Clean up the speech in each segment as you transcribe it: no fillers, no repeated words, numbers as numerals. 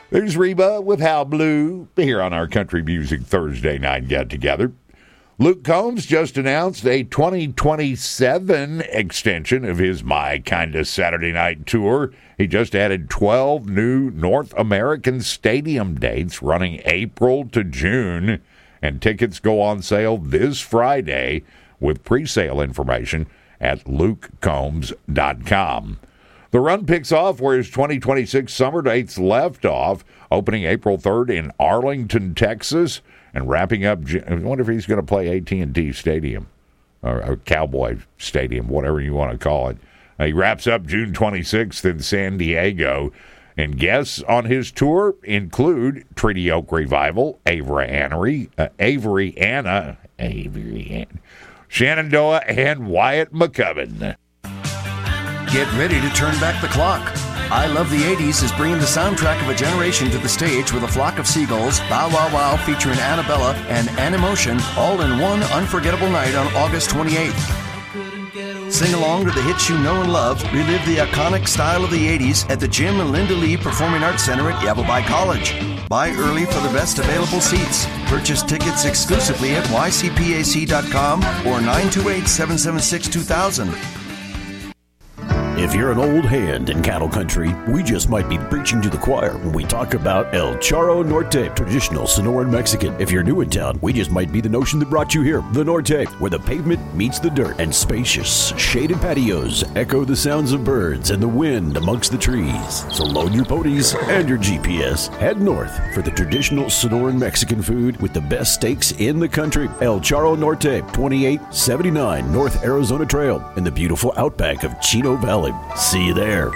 There's Reba with How Blue here on our Country Music Thursday night get-together. Luke Combs just announced a 2027 extension of his My Kinda Saturday Night Tour. He just added 12 new North American stadium dates running April to June, and tickets go on sale this Friday with pre-sale information at lukecombs.com. The run picks off where his 2026 summer dates left off, opening April 3rd in Arlington, Texas, and wrapping up. I wonder if he's going to play AT&T Stadium or Cowboy Stadium, whatever you want to call it. He wraps up June 26th in San Diego, and guests on his tour include Treaty Oak Revival, Avery Anna, Shenandoah, and Wyatt McCubbin. Get ready to turn back the clock. I Love the 80s is bringing the soundtrack of a generation to the stage with A Flock of Seagulls, Bow Wow Wow featuring Annabella, and Animotion, all in one unforgettable night on August 28th. Sing along to the hits you know and love. Relive the iconic style of the 80s at the Jim and Linda Lee Performing Arts Center at Yavapai College. Buy early for the best available seats. Purchase tickets exclusively at ycpac.com or 928-776-2000. If you're an old hand in cattle country, we just might be preaching to the choir when we talk about El Charro Norte, traditional Sonoran Mexican. If you're new in town, we just might be the notion that brought you here. The Norte, where the pavement meets the dirt, and spacious, shaded patios echo the sounds of birds and the wind amongst the trees. So load your ponies and your GPS. Head north for the traditional Sonoran Mexican food with the best steaks in the country. El Charro Norte, 2879 North Arizona Trail in the beautiful outback of Chino Valley. See you there.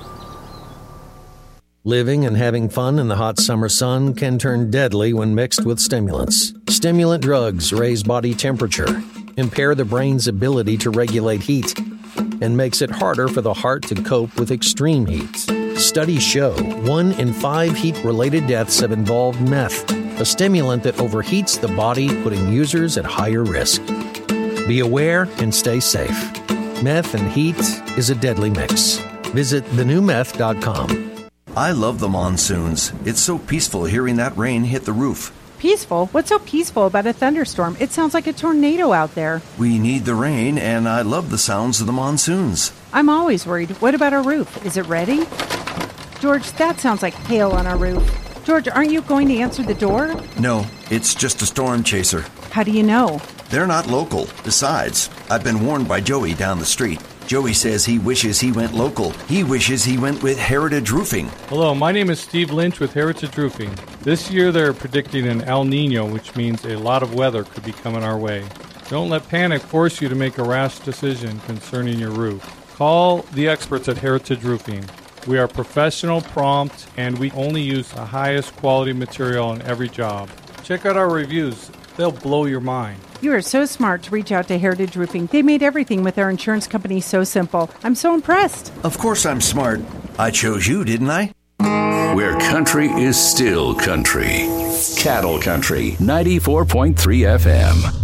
Living and having fun in the hot summer sun can turn deadly when mixed with stimulants. Stimulant drugs raise body temperature, impair the brain's ability to regulate heat, and makes it harder for the heart to cope with extreme heat. Studies show 1 in 5 heat-related deaths have involved meth, a stimulant that overheats the body, putting users at higher risk. Be aware and stay safe. Meth and heat is a deadly mix. Visit thenewmeth.com. I love the monsoons. It's so peaceful hearing that rain hit the roof. Peaceful? What's so peaceful about a thunderstorm? It sounds like a tornado out there. We need the rain, and I love the sounds of the monsoons. I'm always worried. What about our roof? Is it ready? George, that sounds like hail on our roof. George, aren't you going to answer the door? No, it's just a storm chaser. How do you know? They're not local. Besides, I've been warned by Joey down the street. Joey says he wishes he went local. He wishes he went with Heritage Roofing. Hello, my name is Steve Lynch with Heritage Roofing. This year they're predicting an El Nino, which means a lot of weather could be coming our way. Don't let panic force you to make a rash decision concerning your roof. Call the experts at Heritage Roofing. We are professional, prompt, and we only use the highest quality material on every job. Check out our reviews. They'll blow your mind. You are so smart to reach out to Heritage Roofing. They made everything with their insurance company so simple. I'm so impressed. Of course I'm smart. I chose you, didn't I? Where country is still country. Cattle Country, 94.3 FM.